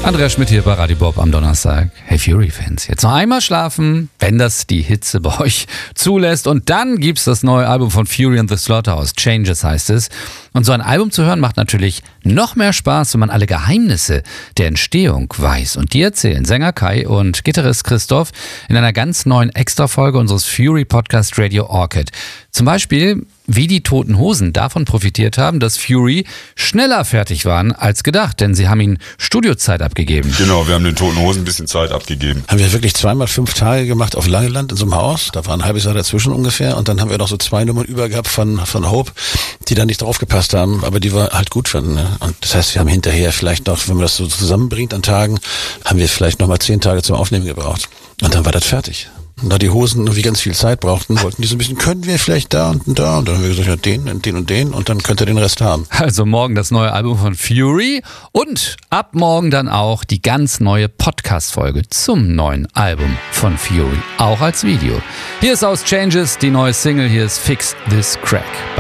Andreas Schmidt hier bei Radio Bob am Donnerstag. Hey Fury-Fans, jetzt noch einmal schlafen, wenn das die Hitze bei euch zulässt. Und dann gibt's das neue Album von Fury and the Slaughterhouse. Changes heißt es. Und so ein Album zu hören macht natürlich noch mehr Spaß, wenn man alle Geheimnisse der Entstehung weiß. Und die erzählen Sänger Kai und Gitarrist Christoph in einer ganz neuen Extra-Folge unseres Fury-Podcast Radio Orchid. Zum Beispiel, wie die Toten Hosen davon profitiert haben, dass Fury schneller fertig waren als gedacht, denn sie haben ihnen Studiozeit abgegeben. Genau, wir haben den Toten Hosen ein bisschen Zeit abgegeben. Haben wir wirklich 2x5 Tage gemacht auf Langeland in so einem Haus. Da war ein halbes Jahr dazwischen ungefähr. Und dann haben wir noch so 2 Nummern über gehabt von Hope, die da nicht draufgepasst haben, aber die wir halt gut fanden. Ne? Und das heißt, wir haben hinterher vielleicht noch, wenn man das so zusammenbringt an Tagen, haben wir vielleicht noch mal 10 Tage zum Aufnehmen gebraucht. Und dann war das fertig. Und da die Hosen irgendwie ganz viel Zeit brauchten, wollten die so ein bisschen, können wir vielleicht da und da. Und dann haben wir gesagt, ja, den und den und den. Und dann könnt ihr den Rest haben. Also morgen das neue Album von Fury und ab morgen dann auch die ganz neue Podcast-Folge zum neuen Album von Fury. Auch als Video. Hier ist aus Changes die neue Single, hier ist Fix This Crack.